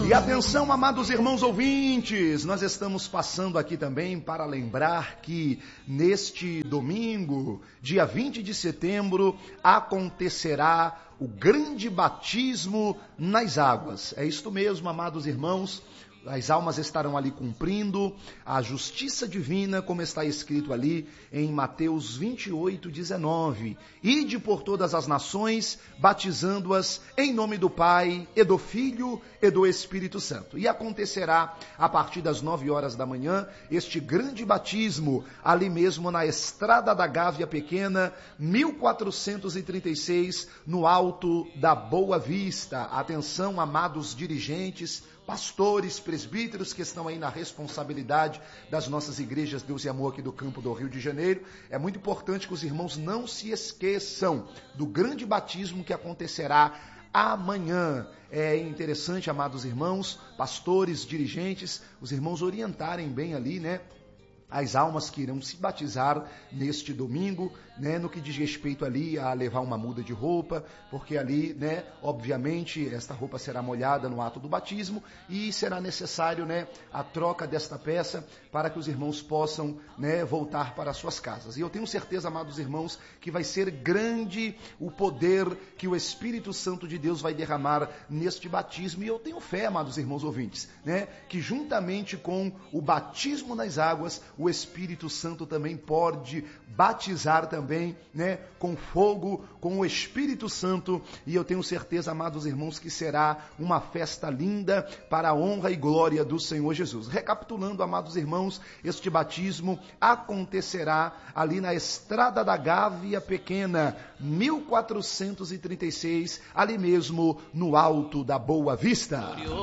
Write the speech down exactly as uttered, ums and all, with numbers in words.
E atenção, amados irmãos ouvintes, nós estamos passando aqui também para lembrar que neste domingo, dia vinte de setembro, acontecerá o grande batismo nas águas. É isto mesmo, amados irmãos. As almas estarão ali cumprindo a justiça divina, como está escrito ali em Mateus vinte e oito, dezenove. Ide por todas as nações, batizando-as em nome do Pai, e do Filho, e do Espírito Santo. E acontecerá, a partir das nove horas da manhã, este grande batismo, ali mesmo na Estrada da Gávea Pequena, mil quatrocentos e trinta e seis, no Alto da Boa Vista. Atenção, amados dirigentes, pastores, presbíteros que estão aí na responsabilidade das nossas igrejas Deus e Amor aqui do campo do Rio de Janeiro. É muito importante que os irmãos não se esqueçam do grande batismo que acontecerá amanhã. É interessante, amados irmãos, pastores, dirigentes, os irmãos orientarem bem ali, né? As almas que irão se batizar neste domingo, né, no que diz respeito ali a levar uma muda de roupa, porque ali, né, obviamente, esta roupa será molhada no ato do batismo e será necessário, né, a troca desta peça para que os irmãos possam, né, voltar para suas casas. E eu tenho certeza, amados irmãos, que vai ser grande o poder que o Espírito Santo de Deus vai derramar neste batismo. E eu tenho fé, amados irmãos ouvintes, né, que juntamente com o batismo nas águas, o Espírito Santo também pode batizar também, né, com fogo, com o Espírito Santo, e eu tenho certeza, amados irmãos, que será uma festa linda para a honra e glória do Senhor Jesus. Recapitulando, amados irmãos, este batismo acontecerá ali na Estrada da Gávea Pequena, mil quatrocentos e trinta e seis, ali mesmo no Alto da Boa Vista.